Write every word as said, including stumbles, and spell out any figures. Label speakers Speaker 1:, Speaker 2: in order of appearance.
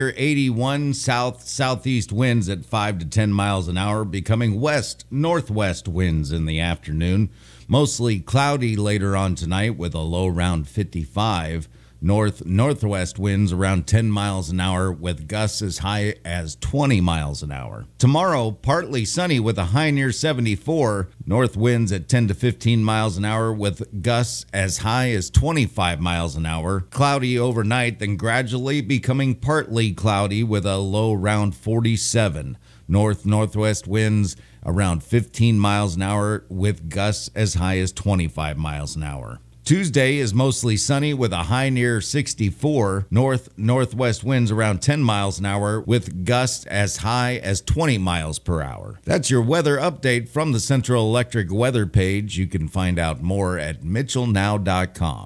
Speaker 1: eighty-one, south southeast winds at five to ten miles an hour, becoming west northwest winds in the afternoon. Mostly cloudy later on tonight with a low around fifty-five. North northwest winds around ten miles an hour with gusts as high as twenty miles an hour. Tomorrow, partly sunny with a high near seventy-four. North winds at ten to fifteen miles an hour with gusts as high as twenty-five miles an hour. Cloudy overnight, then gradually becoming partly cloudy with a low around forty-seven. North northwest winds around fifteen miles an hour with gusts as high as twenty-five miles an hour. Tuesday is mostly sunny with a high near sixty-four. North northwest winds around ten miles an hour with gusts as high as twenty miles per hour. That's your weather update from the Central Electric weather page. You can find out more at mitchell now dot com.